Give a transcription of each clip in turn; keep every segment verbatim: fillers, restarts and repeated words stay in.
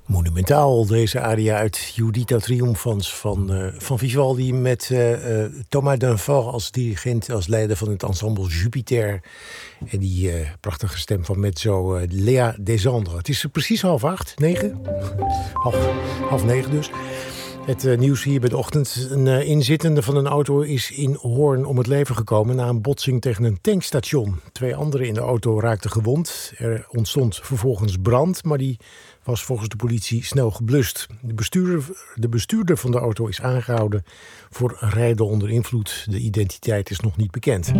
Monumentaal, deze aria uit Judita Triomphans van, uh, van Vivaldi... met uh, uh, Thomas Dunfort als dirigent, als leider van het ensemble Jupiter. En die uh, prachtige stem van mezzo uh, Léa Desandre. Het is precies half acht, negen? Half, half negen dus. Het uh, nieuws hier bij de ochtend. Een uh, inzittende van een auto is in Hoorn om het leven gekomen... na een botsing tegen een tankstation. Twee anderen in de auto raakten gewond. Er ontstond vervolgens brand, maar die was volgens de politie snel geblust. De bestuurder, de bestuurder van de auto is aangehouden voor rijden onder invloed. De identiteit is nog niet bekend.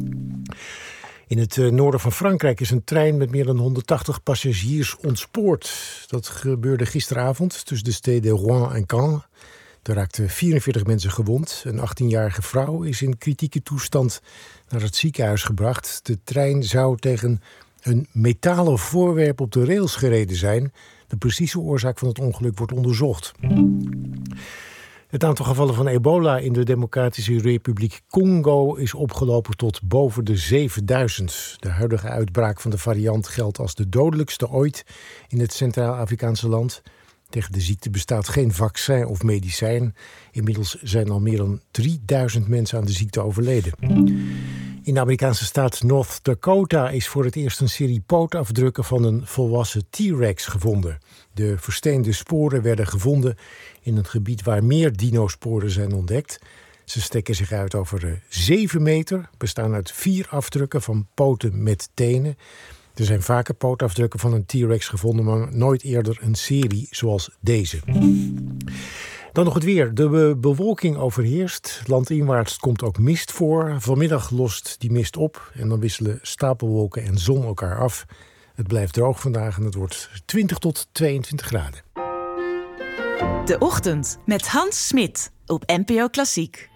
In het noorden van Frankrijk is een trein met meer dan honderdtachtig passagiers ontspoord. Dat gebeurde gisteravond tussen de steden Rouen en Caen. Er raakten vierenveertig mensen gewond. Een achttienjarige vrouw is in kritieke toestand naar het ziekenhuis gebracht. De trein zou tegen een metalen voorwerp op de rails gereden zijn. De precieze oorzaak van het ongeluk wordt onderzocht. Het aantal gevallen van ebola in de Democratische Republiek Congo is opgelopen tot boven de zevenduizend. De huidige uitbraak van de variant geldt als de dodelijkste ooit in het Centraal-Afrikaanse land. Tegen de ziekte bestaat geen vaccin of medicijn. Inmiddels zijn al meer dan drieduizend mensen aan de ziekte overleden. In de Amerikaanse staat North Dakota is voor het eerst een serie pootafdrukken van een volwassen T-Rex gevonden. De versteende sporen werden gevonden in een gebied waar meer dinosporen zijn ontdekt. Ze strekken zich uit over zeven meter, bestaan uit vier afdrukken van poten met tenen. Er zijn vaker pootafdrukken van een T-Rex gevonden, maar nooit eerder een serie zoals deze. Dan nog het weer. De bewolking overheerst. Landinwaarts komt ook mist voor. Vanmiddag lost die mist op en dan wisselen stapelwolken en zon elkaar af. Het blijft droog vandaag en het wordt twintig tot tweeëntwintig graden. De Ochtend met Hans Smit op N P O Klassiek.